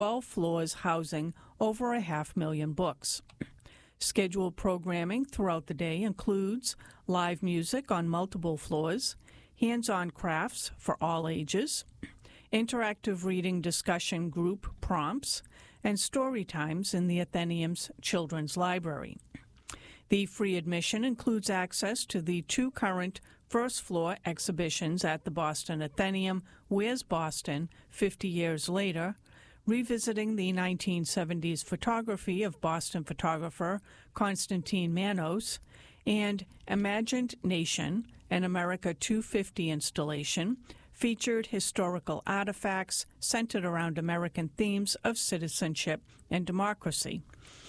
12 floors housing over 500,000 books. Scheduled programming throughout the day includes live music on multiple floors, hands-on crafts for all ages, interactive reading discussion group prompts, and story times in the Athenaeum's Children's Library. The free admission includes access to the 2 current first-floor exhibitions at the Boston Athenaeum, Where's Boston, 50 Years Later, revisiting the 1970s photography of Boston photographer Constantine Manos, and Imagined Nation, an America 250 installation, featured historical artifacts centered around American themes of citizenship and democracy.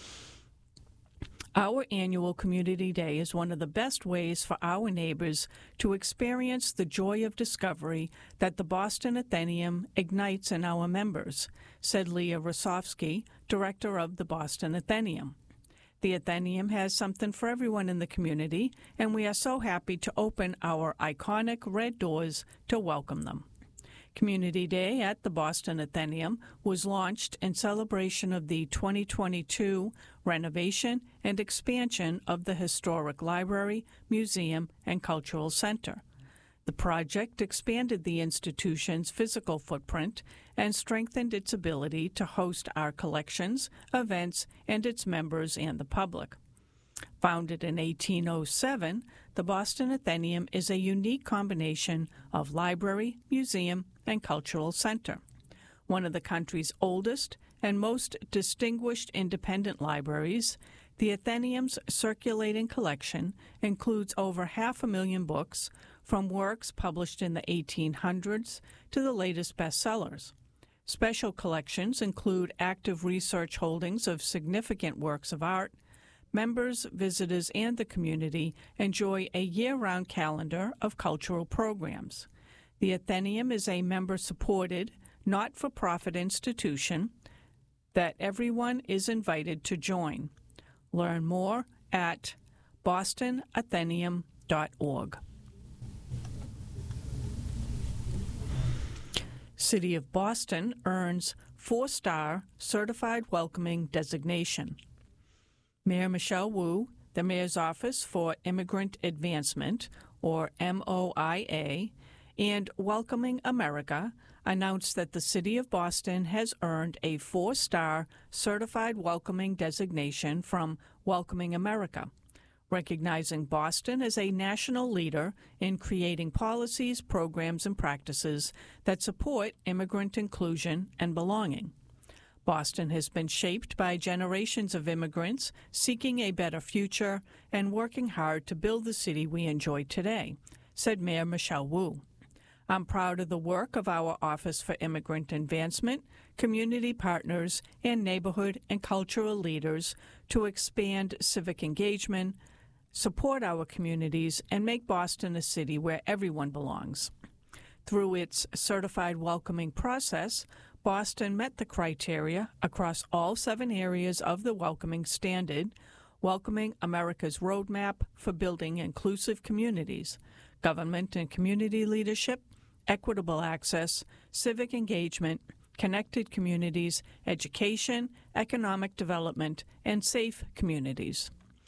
Our annual Community Day is one of the best ways for our neighbors to experience the joy of discovery that the Boston Athenaeum ignites in our members, said Leah Rosofsky, director of the Boston Athenaeum. The Athenaeum has something for everyone in the community, and we are so happy to open our iconic red doors to welcome them. Community Day at the Boston Athenaeum was launched in celebration of the 2022 renovation and expansion of the historic library, museum, and cultural center. The project expanded the institution's physical footprint and strengthened its ability to host our collections, events, and its members and the public. Founded in 1807, the Boston Athenaeum is a unique combination of library, museum, and cultural center. One of the country's oldest and most distinguished independent libraries, the Athenaeum's circulating collection includes over 500,000 books, from works published in the 1800s to the latest bestsellers. Special collections include active research holdings of significant works of art. Members, visitors, and the community enjoy a year-round calendar of cultural programs. The Athenaeum is a member-supported, not-for-profit institution that everyone is invited to join. Learn more at bostonathenaeum.org. City of Boston earns 4-star Certified Welcoming designation. Mayor Michelle Wu, the Mayor's Office for Immigrant Advancement, or MOIA, and Welcoming America announced that the City of Boston has earned a 4-star Certified Welcoming designation from Welcoming America, recognizing Boston as a national leader in creating policies, programs, and practices that support immigrant inclusion and belonging. Boston has been shaped by generations of immigrants seeking a better future and working hard to build the city we enjoy today, said Mayor Michelle Wu. I'm proud of the work of our Office for Immigrant Advancement, community partners, and neighborhood and cultural leaders to expand civic engagement, support our communities, and make Boston a city where everyone belongs. Through its certified welcoming process, Boston met the criteria across all 7 areas of the welcoming standard, Welcoming America's Roadmap for Building Inclusive Communities, government and community leadership, equitable access, civic engagement, connected communities, education, economic development, and safe communities.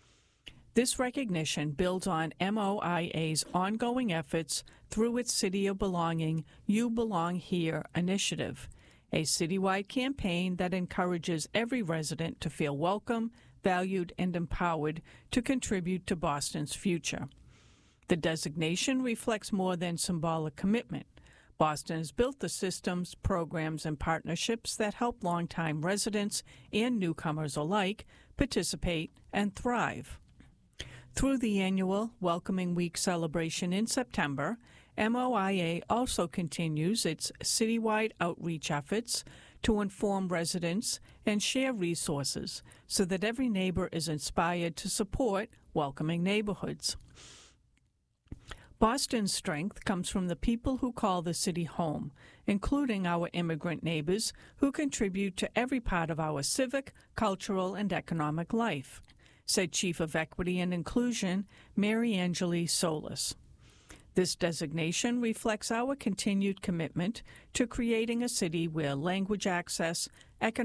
This recognition builds on MOIA's ongoing efforts through its City of Belonging, You Belong Here initiative, a citywide campaign that encourages every resident to feel welcome, valued, and empowered to contribute to Boston's future. The designation reflects more than symbolic commitment. Boston has built the systems, programs, and partnerships that help longtime residents and newcomers alike participate and thrive. Through the annual Welcoming Week celebration in September, MOIA also continues its citywide outreach efforts to inform residents and share resources so that every neighbor is inspired to support welcoming neighborhoods. Boston's strength comes from the people who call the city home, including our immigrant neighbors who contribute to every part of our civic, cultural, and economic life, said Chief of Equity and Inclusion Mary Angeli Solis. This designation reflects our continued commitment to creating a city where language access, economic